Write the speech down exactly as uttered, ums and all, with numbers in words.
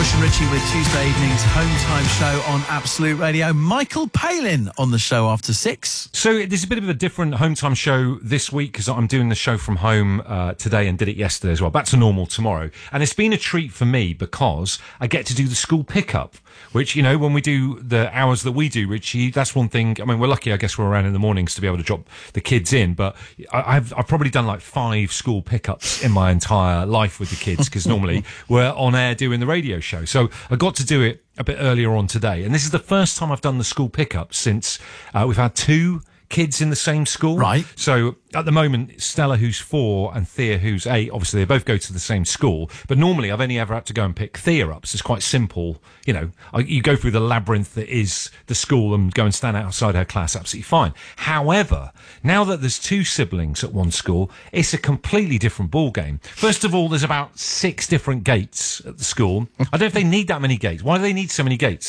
Bush and Richie with Tuesday evening's home time show on Absolute Radio. Michael Palin on the show after six. So there's a bit of a different home time show this week because I'm doing the show from home uh, today and did it yesterday as well. Back to normal tomorrow. And it's been a treat for me because I get to do the school pickup, which, you know, when we do the hours that we do, Richie, that's one thing. I mean, we're lucky, I guess, we're around in the mornings to be able to drop the kids in. But I, I've, I've probably done like five school pickups in my entire life with the kids because normally we're on air doing the radio show. So I got to do it a bit earlier on today. And this is the first time I've done the school pickup since uh, we've had two kids in the same school. Right. So at the moment, Stella, who's four, and Thea, who's eight, obviously they both go to the same school. But normally I've only ever had to go and pick Thea up. So it's quite simple. You know, you go through the labyrinth that is the school and go and stand outside her class, absolutely fine. However, now that there's two siblings at one school, it's a completely different ball game. First of all, there's about six different gates at the school. I don't know if they need that many gates. Why do they need so many gates?